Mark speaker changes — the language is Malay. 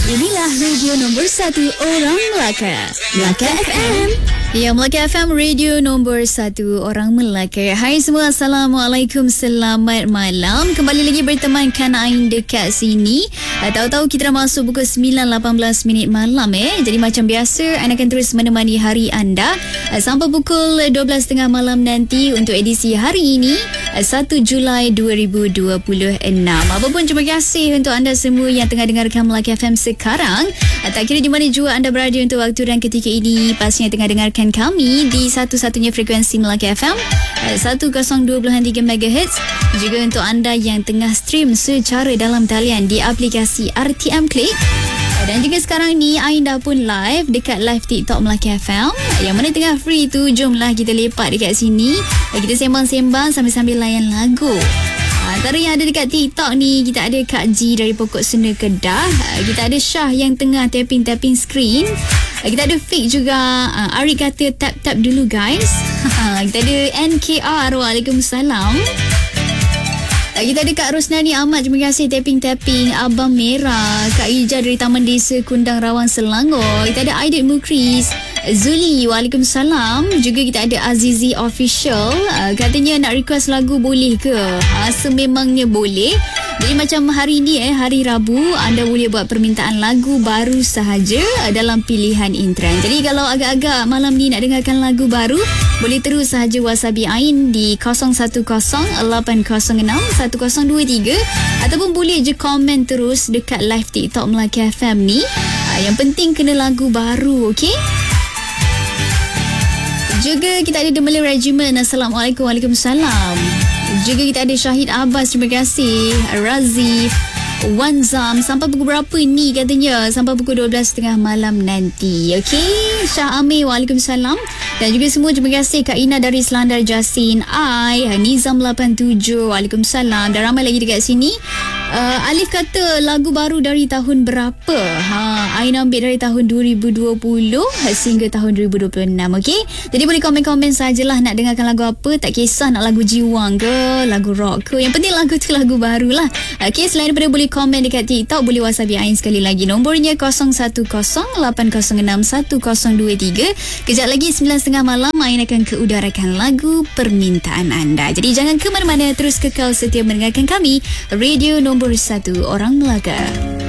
Speaker 1: Inilah radio nombor 1 orang Melaka, Melaka FM. Ya, Melaka FM, radio nombor 1 orang Melaka. Hai semua, Assalamualaikum, selamat malam. Kembali lagi bertemankan Ain dekat sini. Tahu-tahu kita dah masuk pukul 9.18 malam Jadi macam biasa, Ain akan terus menemani hari anda sampai pukul 12.30 malam nanti untuk edisi hari ini, 1 Julai 2026. Apapun, terima kasih untuk anda semua yang tengah dengarkan Melaka FM sekarang. Tak kira di mana juga anda berada untuk waktu dan ketika ini, pastinya tengah dengarkan kami di satu-satunya frekuensi Melaka FM 102.3 MHz. Juga untuk anda yang tengah stream secara dalam talian di aplikasi RTM Click. Dan juga sekarang ni Ain dah pun live dekat live TikTok Melaka FM. Yang mana tengah free tu, jomlah kita lepak dekat sini. Kita sembang-sembang sambil-sambil layan lagu. Antara yang ada dekat TikTok ni, kita ada Kak G dari Pokok Sena Kedah. Kita ada Syah yang tengah tapping screen. Kita ada Fik juga. Ari kata tap dulu guys. Kita ada NKR, waalaikumsalam. Kita ada Kak Rosnani Ahmad, terima kasih tapping Abang Merah. Kak Ija dari Taman Desa Kundang Rawang Selangor. Kita ada Aidit Mukris Zuli, waalaikumsalam. Juga kita ada Azizi Official. Katanya nak request lagu boleh ke? Sememangnya boleh. Jadi macam hari ni hari Rabu, anda boleh buat permintaan lagu baru sahaja dalam pilihan Intran. Jadi kalau agak-agak malam ni nak dengarkan lagu baru, boleh terus sahaja WhatsApp Ain di 0108061023 ataupun boleh je komen terus dekat live TikTok Melaka FM ni. Yang penting kena lagu baru, okey? Juga kita ada The Malay Regiment. Assalamualaikum, waalaikumsalam. Juga kita ada Syahid Abbas, terima kasih. Razif Wanzam, sampai pukul berapa ni katanya? Sampai pukul 12.30 malam nanti. Okey, Syah Amir, waalaikumsalam. Dan juga semua terima kasih Kak Ina dari Selandar Jasin, Nizam 87, waalaikumsalam. Dan ramai lagi dekat sini. Alif kata lagu baru dari tahun berapa? Ain ambil dari tahun 2020 sehingga tahun 2026. Okey, jadi boleh komen-komen sajalah nak dengarkan lagu apa. Tak kisah nak lagu jiwang ke, lagu rock ke, yang penting lagu tu lagu barulah. Okey, selain daripada boleh komen dekat TikTok, boleh WhatsApp Ain sekali lagi. Nombornya 0108061023. Kejap lagi 9.30 malam Ain akan keudarakan lagu permintaan anda. Jadi jangan ke mana-mana, terus kekal setia mendengarkan kami, radio nombor 1 orang Melaka.